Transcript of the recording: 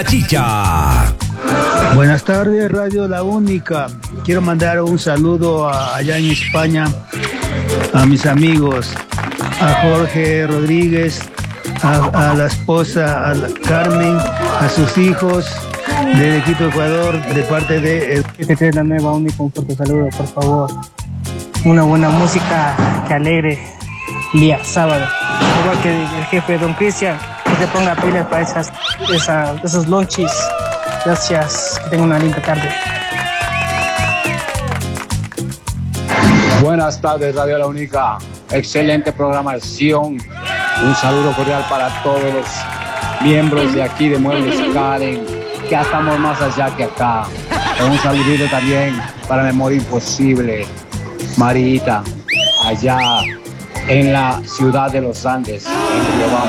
Chicha. Buenas tardes, Radio La Única. Quiero mandar un saludo allá en España a mis amigos, a Jorge Rodríguez, a la esposa, a Carmen, a sus hijos del Quito, Ecuador, de parte de... Esta es la Nueva Única, un fuerte saludo, por favor. Una buena música que alegre día sábado. Igual que el jefe Don Cristian, que te ponga pilas para esos lonchis. Gracias, que tengan una linda tarde. Buenas tardes, Radio La Única. Excelente programación. Un saludo cordial para todos los miembros de aquí de Muebles Karen, que ya estamos más allá que acá. Un saludito también para Memoria Imposible, Marita, allá en la ciudad de los Andes, en Riobamba.